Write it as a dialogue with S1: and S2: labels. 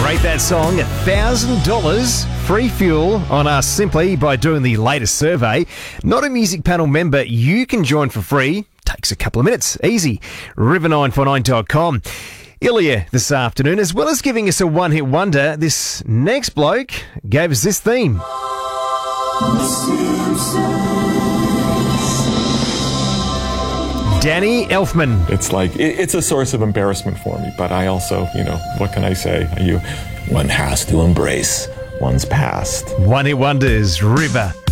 S1: Rate that song $1,000 free fuel on us simply by doing the latest survey. Not a Music Panel member, you can join for free. Takes a couple of minutes. Easy. River949.com. Ilya this afternoon, as well as giving us a one-hit wonder, this next bloke gave us this theme. Danny Elfman.
S2: It's like, it's a source of embarrassment for me, but I also, what can I say? One has to embrace one's past.
S1: One-hit wonders, River.